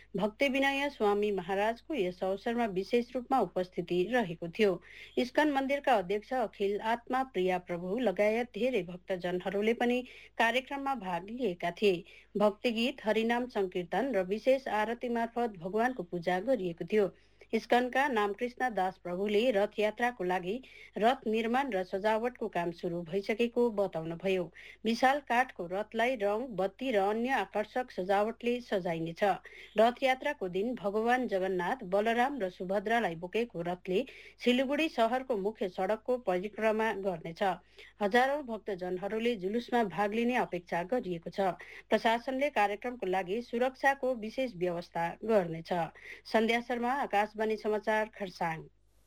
भक्ति विनय स्वामी महाराजको यस अवसरमा विशेष रूपमा उपस्थिति रहेको थियो। इस्कन मन्दिरका अध्यक्ष अखिल आत्मा प्रिया प्रभु लगायत धेरै भक्तजनहरूले पनि कार्यक्रममा भाग लिएका थिए। भक्ति गीत, हरिनाम संकीर्तन र विशेष आरती मार्फत भगवानको पूजा गरिएको थियो। इस्कनका नामकृष्ण दास प्रभुले रथ यात्राको लागि रथ निर्माण र सजावटको काम सुरु भइसकेको बताउनुभयो। विशाल काठको रथलाई रङ, बत्ती र अन्य आकर्षक सजावटले सजाइनेछ। रथ यात्राको दिन भगवान जगन्नाथ, बलराम र सुभद्रालाई बोकेको रथले सिलगढी शहरको मुख्य सडकको परिक्रमा गर्नेछ। हजारौं भक्तजनहरूले जुलुसमा भाग लिने अपेक्षा गरिएको छ। प्रशासनले कार्यक्रमको लागि सुरक्षाको विशेष व्यवस्था गर्नेछ। सन्ध्या शर्मा, आकाशवाणी समाचार, खरसाङ।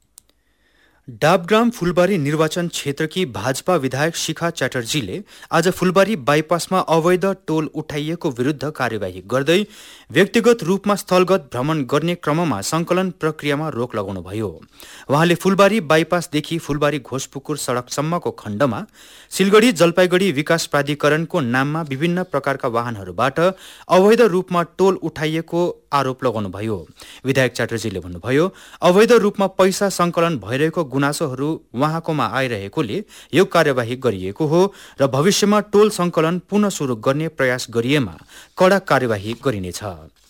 डाबग्राम फुलबारी निर्वाचन क्षेत्रकी भाजपा विधायक शिखा च्याटर्जीले आज फुलबारी बाइपासमा अवैध टोल उठाइएको विरुद्ध कार्यवाही गर्दै व्यक्तिगत रूपमा स्थलगत भ्रमण गर्ने क्रममा संकलन प्रक्रियामा रोक लगाउनुभयो। उहाँले फुलबारी बाइपासदेखि फुलबारी घोषपुकुर सडकसम्मको खण्डमा सिलगढी जलपाइगढी विकास प्राधिकरणको नाममा विभिन्न प्रकारका वाहनहरूबाट अवैध रूपमा टोल उठाइएको आरोप लगाउनुभयो। विधायक च्याटर्जीले भन्नुभयो, अवैध रूपमा पैसा संकलन भइरहेको गुनासोहरू उहाँकोमा आइरहेकोले यो कार्यवाही गरिएको हो र भविष्यमा टोल संकलन पुनः सुरु गर्ने प्रयास गरिएमा कड़ा कार्यवाही गरिनेछ।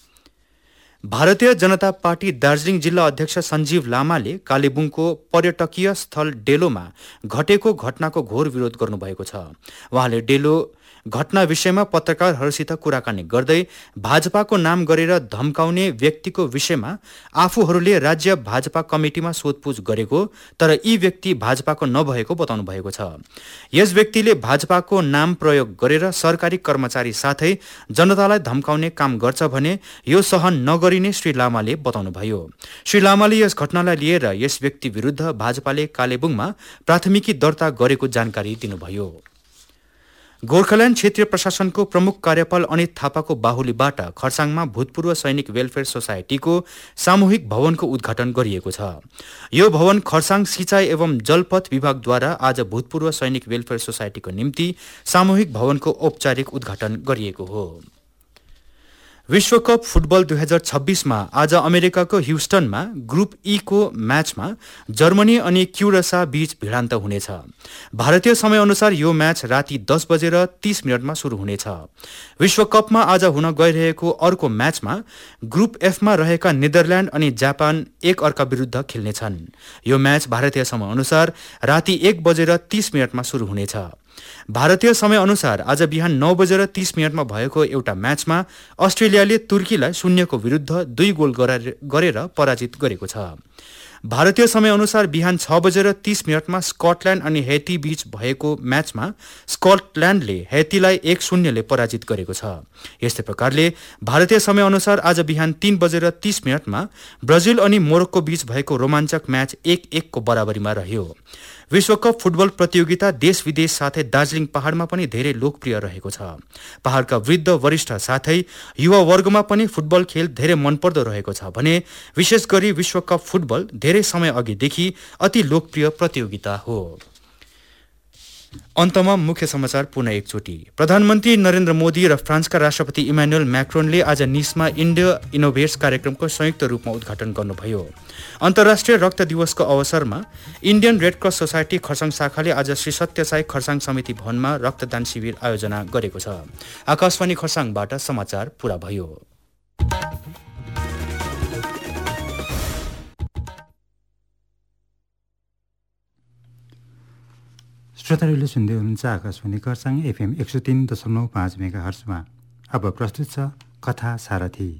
भारतीय जनता पार्टी दार्जिलिङ जिल्ला अध्यक्ष सञ्जीव लामाले कालेबुङको पर्यटकीय स्थल डेलोमा घटेको घटनाको घोर विरोध गर्नुभएको छ। उहाँले डेलो घटना विषयमा पत्रकारहरूसित कुराकानी गर्दै भाजपाको नाम गरेर धम्काउने व्यक्तिको विषयमा आफूहरूले राज्य भाजपा कमिटिमा सोधपुछ गरेको तर यी व्यक्ति भाजपाको नभएको बताउनु भएको छ। यस व्यक्तिले भाजपाको नाम प्रयोग गरेर सरकारी कर्मचारी साथै जनतालाई धम्काउने काम गर्छ भने यो सहन नगरिने श्री लामाले बताउनुभयो। श्री लामाले यस घटनालाई लिएर यस व्यक्ति विरुद्ध भाजपाले कालेबुङमा प्राथमिकी दर्ता गरेको जानकारी दिनुभयो। गोर्खाल्यान्ड क्षेत्रीय प्रशासनको प्रमुख कार्यपाल अनित थापाको बाहुलीबाट खरसाङमा भूतपूर्व सैनिक वेलफेयर सोसाइटीको सामूहिक भवनको उद्घाटन गरिएको छ। यो भवन खरसाङ सिंचाई एवं जलपथ विभागद्वारा आज भूतपूर्व सैनिक वेलफेयर सोसाइटीको निम्ति सामूहिक भवनको औपचारिक उद्घाटन गरिएको हो। विश्वकप फुटबल 2026मा आज अमेरिकाको ह्युस्टनमा ग्रुप ई को म्याचमा जर्मनी अनि क्युरासा बीच भिडान्त हुनेछ। भारतीय समय अनुसार यो म्याच राति 10:30 सुरु हुनेछ। विश्वकपमा आज हुन गइरहेको अर्को म्याचमा ग्रुप एफमा रहेका नेदरल्याण्ड अनि जापान एक अर्का विरुद्ध खेल्नेछन्। यो म्याच भारतीय समय अनुसार राति 1:30 सुरु हुनेछ। भारतीय समय अनुसार आज बिहान 9:30 भएको एउटा म्याचमा अस्ट्रेलियाले तुर्कीलाई 0 विरुद्ध 2 गोल गरेर पराजित गरेको छ। भारतीय समय अनुसार बिहान 6:30 स्कटल्याण्ड अनि हेती बीच भएको म्याचमा स्कटल्याण्डले हेतीलाई 1-0 पराजित गरेको छ। यस्तै प्रकारले भारतीय समय अनुसार आज बिहान 3:30 ब्राजिल अनि मोरक्को बीच भएको रोमाञ्चक म्याच 1-1 को बराबरीमा रह्यो। विश्वकप फुटबल प्रतियोगिता देश विदेश साथै दार्जिलिङ पहाडमा पनि धेरै लोकप्रिय रहेको छ। पहाडका वृद्ध वरिष्ठ साथै युवा वर्गमा पनि फुटबल खेल धेरै मनपर्दो रहेको छ भने विशेष गरी विश्वकप फुटबल धेरै समय अघिदेखि अति लोकप्रिय प्रतियोगिता हो। अन्तमा मुख्य समाचार पुनः एकचोटि। प्रधानमन्त्री नरेन्द्र मोदी र फ्रान्सका राष्ट्रपति इमानुएल म्याक्रोनले आज निसमा इन्डिया इनोभेट्स कार्यक्रमको संयुक्त रूपमा उद्घाटन गर्नुभयो। अन्तर्राष्ट्रिय रक्त दिवसको अवसरमा Indian red cross society Kurseong शाखाले आज श्री सत्य साई खरसाङ समिति भवनमा रक्तदान शिविर आयोजना गरेको छ। आकाशवाणी खरसाङबाट समाचार पूरा भयो। श्रोताहरूले सुन्दै हुनुहुन्छ आकाशवाणी खरसाङ FM 103.5 मेगाहर्जमा। अब प्रस्तुत छ कथा सारथी।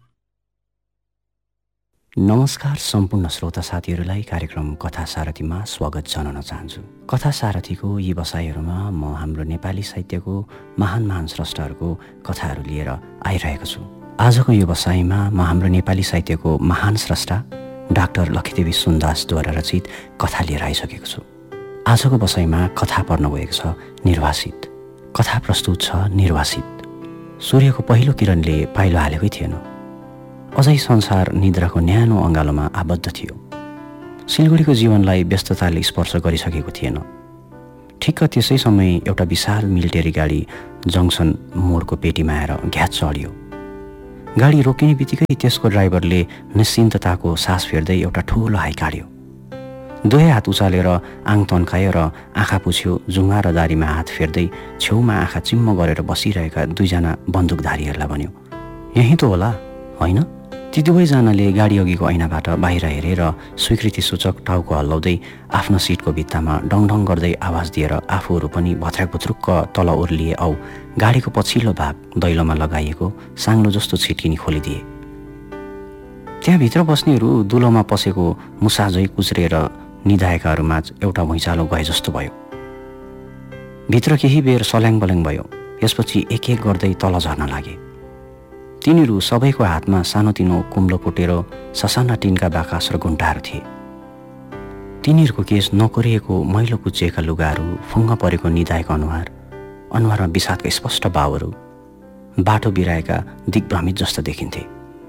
नमस्कार सम्पूर्ण श्रोता साथीहरूलाई कार्यक्रम कथा सारथीमा स्वागत जनाउन चाहन्छु। कथा सारथीको यी बसाइहरूमा म हाम्रो नेपाली साहित्यको महान स्रष्टाहरूको कथाहरू लिएर आइरहेको छु। आजको यो बसाइमा म हाम्रो नेपाली साहित्यको महान स्रष्टा डाक्टर लक्ष्मीदेवी सुन्दासद्वारा रचित कथा लिएर आइसकेको छु। आजको बसाइमा कथा पढ्न गएको छ निर्वासित। कथा प्रस्तुत छ निर्वासित। सूर्यको पहिलो किरणले पाइलो हालेकै थिएन। अझै संसार निद्राको न्यानो अँगालोमा आबद्ध थियो। सिलगढीको जीवनलाई व्यस्तताले स्पर्श गरिसकेको थिएन। ठिक्क त्यसै समय एउटा विशाल मिलिटेरी गाडी जङ्सन मोडको पेटीमा आएर घ्याच चढ्यो। गाडी रोकिने बित्तिकै त्यसको ड्राइभरले निश्चिन्तताको सास फेर्दै एउटा ठुलो हाई काट्यो। दुवै हात उचालेर आङ तन्कायो र आँखा पुछ्यो। जुङ्गा र दारीमा हात फेर्दै छेउमा आँखा चिम्म गरेर बसिरहेका दुईजना बन्दुकधारीहरूलाई भन्यो, यहीँ त होला होइन? ती दुवैजनाले गाडी अघिको ऐनाबाट बाहिर हेरेर स्वीकृति सूचक टाउको हल्लाउँदै आफ्नो सिटको भित्तामा डङढङ गर्दै आवाज दिएर आफूहरू पनि भत्र्याक-भुत्रुक्क तल ओर्लिए औ गाडीको पछिल्लो भाग दैलोमा लगाइएको साङ्लो जस्तो छिटकिनी खोलिदिए। त्यहाँभित्र बस्नेहरू दुलोमा पसेको मुसाझै कुच्रेर निधाएकाहरूमाझ एउटा भुइँचालो गए जस्तो भयो। भित्र केही बेर सल्याङ-बल्याङ भयो। यसपछि एक एक गर्दै तल झर्न लागे। तिनीहरू सबैको हातमा सानोतिनो कुम्लो कुटेरो ससाना टिनका बाकस र गुन्टाहरू थिए। तिनीहरूको केस नकोरिएको मैलो कुचिएका लुगाहरू, फुङ्ग परेको निधाएको अनुहारमा विषादका स्पष्ट भावहरू बाटो बिराएका दिग्भ्रमित जस्तो देखिन्थे।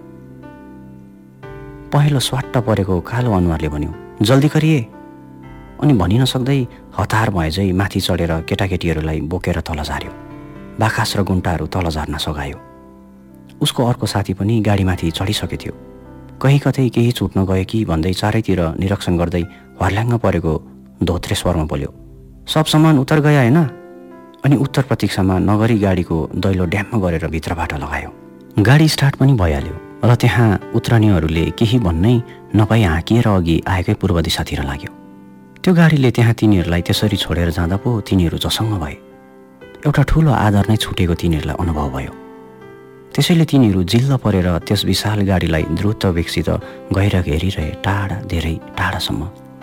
पहेँलो स्वाट्ट परेको कालो अनुहारले भन्यो, जल्दी गरिए। अनि भनि नसक्दै हतार भए झै माथि चढेर केटाकेटीहरूलाई बोकेर तल झार्यो। बाकस र गुन्टाहरू तल झार्न सघायो। उसको अर्को साथी पनि गाडीमाथि चढिसकेको थियो। कहीँ कतै केही छुट्न गयो कि भन्दै चारैतिर निरीक्षण गर्दै हर्ल्याङ्ग परेको धोत्रे स्वरमा बोल्यो, सब सामान उतर गयो होइन? अनि उत्तर प्रतीक्षामा नगरी गाडीको दैलो ड्याम्म गरेर भित्रबाट लगायो। गाडी स्टार्ट पनि भइहाल्यो र त्यहाँ उत्रनेहरूले केही भन्नै नपाई हाँकिएर अघि आएकै पूर्व दिशातिर लाग्यो। त्यो गाडीले त्यहाँ तिनीहरूलाई त्यसरी छोडेर जाँदा पो तिनीहरू झसङ्ग भए। एउटा ठुलो आधार नै छुटेको तिनीहरूलाई अनुभव भयो। त्यसैले तिनीहरू जिल्ल परेर त्यस विशाल गाडीलाई द्रुत वेगसित गहिरो हेरिरहे, टाढा, धेरै टाढासम्म।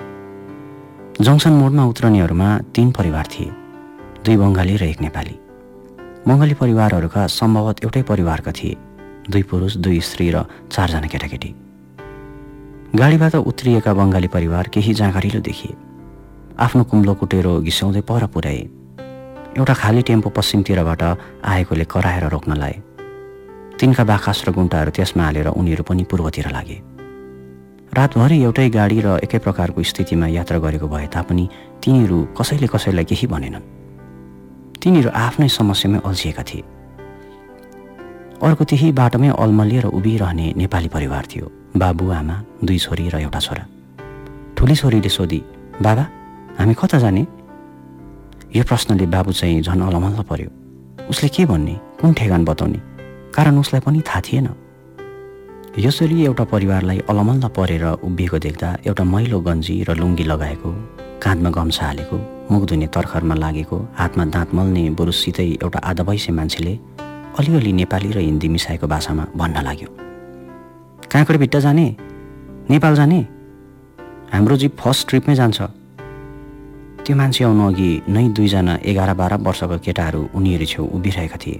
जङ्सन मोडमा उत्रनेहरूमा 3 परिवार थिए, 2 बङ्गाली र 1 नेपाली। बङ्गाली परिवारहरूका सम्भवतः एउटै परिवारका थिए, 2 पुरुष, 2 स्त्री र 4 जना केटाकेटी। गाडीबाट उत्रिएका बङ्गाली परिवार केही जाँगरिलो देखिए। आफ्नो कुम्लो कुटेरो घिसाउँदै पर पुर्याए। एउटा खाली टेम्पो पश्चिमतिरबाट आएकोले कराएर रोक्न लाए। तिनका बाकस र गुन्टाहरू त्यसमा हालेर उनीहरू पनि पूर्वतिर लागे। रातभरि एउटै गाडी र एकै प्रकारको स्थितिमा यात्रा गरेको भए तापनि तिनीहरू कसैले कसैलाई केही भनेनन्। तिनीहरू आफ्नै समस्यामै अल्झिएका थिए। अर्को त्यही बाटोमै अल्मलिएर उभिरहने नेपाली परिवार थियो, बाबु, आमा, 2 छोरी र एउटा छोरा। ठुली छोरीले सोधी, बाबा हामी कता जाने? यो प्रश्नले बाबु चाहिँ झन् अलमल्ल पर्यो। उसले के भन्ने, कुन ठेगान बताउने, कारण उसलाई पनि थाहा थिएन। यसरी एउटा परिवारलाई अलमल्ल परेर उभिएको देख्दा एउटा मैलो गन्जी र लुङ्गी लगाएको, काँधमा गम्छा हालेको, मुख धुने तर्खरमा लागेको, हातमा दाँत मल्ने बुरुससितै एउटा आधा वयस्क मान्छेले अलिअलि नेपाली र हिन्दी मिसाएको भाषामा भन्न लाग्यो, काँक्रे भिट्टा जाने? नेपाल जाने? हाम्रो जीप फर्स्ट ट्रिपमै जान्छ। त्यो मान्छे आउनु अघि नै 2 जना 11-12 वर्षका केटाहरू उनीहरू छेउ उभिरहेका थिए।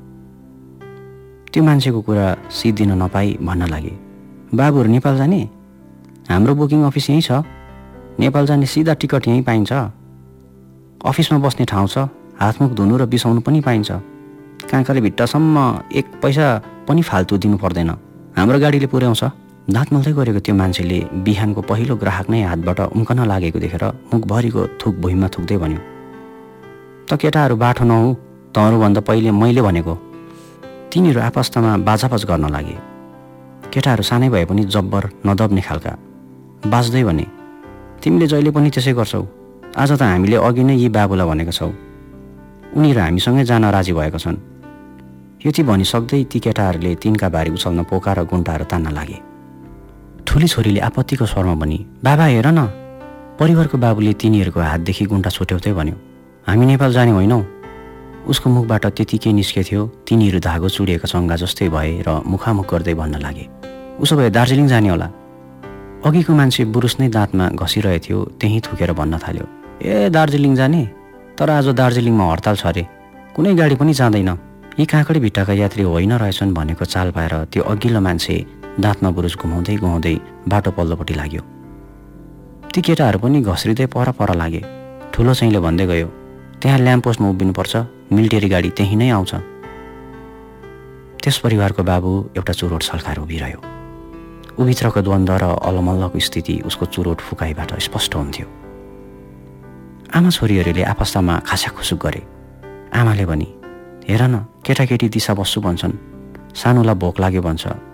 त्यो मान्छेको कुरा सिध दिन नपाई भन्न लागे, बाबुहरू नेपाल जाने? हाम्रो बुकिङ अफिस यहीँ छ। नेपाल जाने सिधा टिकट यहीँ पाइन्छ। अफिसमा बस्ने ठाउँ छ, हातमुख धुनु र बिसाउनु पनि पाइन्छ। काँक्रे भिट्टासम्म 1 पैसा पनि फाल्तु दिनु पर्दैन, हाम्रो गाडीले पुर्याउँछ। दाँत मल्दै गरेको त्यो मान्छेले बिहानको पहिलो ग्राहक नै हातबाट उम्कन लागेको देखेर मुखभरिको थुक भुइँमा थुक्दै भन्यो, त केटाहरू बाठो नहौ, तँहरूभन्दा पहिले मैले भनेको। तिनीहरू आपस्तमा बाजाबाज गर्न लागे। केटाहरू सानै भए पनि जब्बर नदब्ने खालका। बाज्दै भने, तिमीले जहिले पनि त्यसै गर्छौ, आज त हामीले अघि नै यी बाबुलाई भनेका छौ, उनीहरू हामीसँगै जान राजी भएका छन्। यति भनिसक्दै ती केटाहरूले तिनका बारी उछल्न पोका र गुन्टाहरू तान्न लागे। ठुली छोरीले आपत्तिको स्वरमा भनी, बाबा हेर न। परिवारको बाबुले तिनीहरूको हातदेखि गुन्टा छुट्याउँदै भन्यो, हामी नेपाल जाने होइनौ। उसको मुखबाट त्यतिकै निस्केथ्यो, तिनीहरू धागो चुडिएका चङ्गा जस्तै भए र मुखामुख गर्दै भन्न लागे, उसो भए दार्जिलिङ जाने होला। अघिको मान्छे बुरुस नै दाँतमा घसिरहेथ्यो, त्यहीँ थुकेर भन्न थाल्यो, ए दार्जिलिङ जाने? तर आज दार्जिलिङमा हडताल छ अरे, कुनै गाडी पनि जाँदैन। यी काँक्रे भिट्टाका यात्री होइन रहेछन् भनेको चाल पाएर त्यो अघिल्लो मान्छे दाँतमा बुरुस घुमाउँदै घुमाउँदै बाटो पल्लोपट्टि लाग्यो। ती केटाहरू पनि घस्रिँदै पर लागे। ठुलो चाहिँले भन्दै गयो, त्यहाँ ल्याम्पपोस्टमा उभिनुपर्छ, मिलिटेरी गाडी त्यहीँ नै आउँछ। त्यस परिवारको बाबु एउटा चुरोट सल्काएर उभिरह्यो। उभित्रको द्वन्द्व र अलमल्लको स्थिति उसको चुरोट फुकाइबाट स्पष्ट हुन्थ्यो। आमा छोरीहरूले आपस्तमा खास्याखुसुक गरे। आमाले भनी, हेर न, केटाकेटी दिशा बस्छु भन्छन्, सानोलाई भोक लाग्यो भन्छ